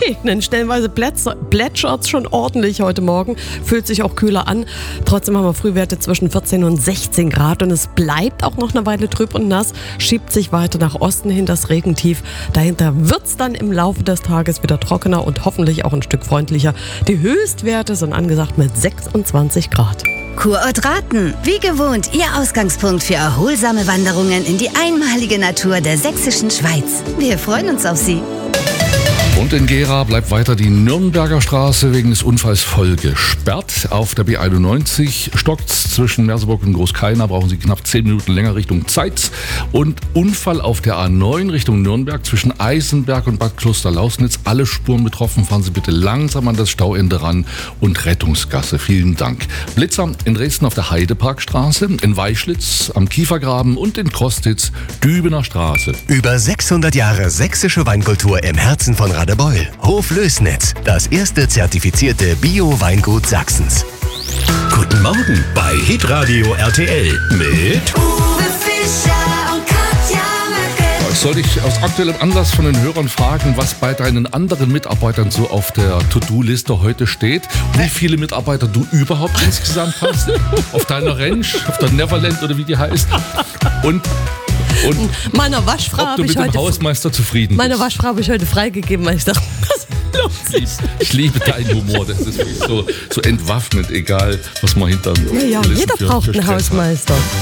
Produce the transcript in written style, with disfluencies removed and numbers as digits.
regnen. Stellenweise plätschert es schon ordentlich heute Morgen. Fühlt sich auch kühler an. Trotzdem haben wir Frühwerte zwischen 14 und 16 Grad. Und es bleibt auch noch eine Weile trüb und nass. Schiebt sich weiter nach Osten hin das Regentief. Dahinter wird es dann im Laufe des Tages wieder trockener und hoffentlich auch ein Stück freundlicher. Die Höchstwerte sind angesagt mit 26 Grad. Kurort Raten. Wie gewohnt, Ihr Ausgangspunkt für erholsame Wanderungen in die einmalige Natur der sächsischen Schweiz. Wir freuen uns auf Sie. Und in Gera bleibt weiter die Nürnberger Straße wegen des Unfalls voll gesperrt. Auf der B91 stockt's zwischen Merseburg und Großkeiner, brauchen Sie knapp 10 Minuten länger Richtung Zeitz. Und Unfall auf der A9 Richtung Nürnberg zwischen Eisenberg und Bad Klosterlausnitz. Alle Spuren betroffen, fahren Sie bitte langsam an das Stauende ran und Rettungsgasse. Vielen Dank. Blitzer in Dresden auf der Heideparkstraße, in Weischlitz am Kiefergraben und in Kostitz Dübener Straße. Über 600 Jahre sächsische Weinkultur im Herzen von Radebeul. Hof Lößnitz, das erste zertifizierte Bio-Weingut Sachsens. Guten Morgen bei Hitradio RTL mit Uwe Fischer und Katja Merkel. Soll ich aus aktuellem Anlass von den Hörern fragen, was bei deinen anderen Mitarbeitern so auf der To-Do-Liste heute steht? Wie viele Mitarbeiter du überhaupt insgesamt hast? Auf deiner Ranch, auf der Neverland oder wie die heißt? Und Meiner Waschfrau ob habe du ich mit dem heute Hausmeister zufrieden Meine bist. Waschfrau habe ich heute freigegeben, weil ich dachte, das lohnt sich. Ich liebe deinen Humor, das ist wirklich so entwaffnend, egal was man hinter Ja, jeder braucht einen Hausmeister.